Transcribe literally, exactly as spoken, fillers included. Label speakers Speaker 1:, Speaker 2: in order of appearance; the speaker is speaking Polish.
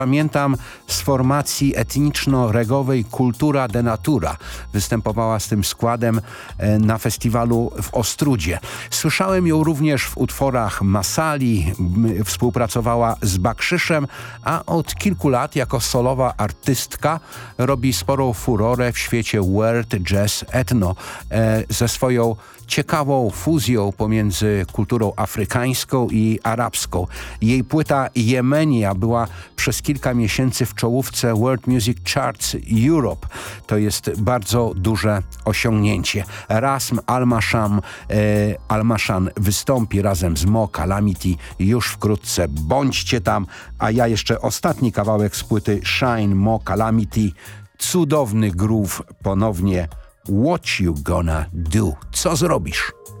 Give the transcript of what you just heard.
Speaker 1: Pamiętam z formacji etniczno-regowej Kultura de Natura. Występowała z tym składem e, na festiwalu w Ostrudzie. Słyszałem ją również w utworach Masali, m, współpracowała z Bakszyszem, a od kilku lat jako solowa artystka robi sporą furorę w świecie world jazz etno e, ze swoją ciekawą fuzją pomiędzy kulturą afrykańską i arabską. Jej płyta Jemenia była przez kilka miesięcy w czołówce World Music Charts Europe. To jest bardzo duże osiągnięcie. Rasm Almasham, e, Almashan wystąpi razem z Mo Calamity już wkrótce. Bądźcie tam, a ja jeszcze ostatni kawałek z płyty Shine Mo Calamity. Cudowny groove ponownie. What you gonna do? Co zrobisz?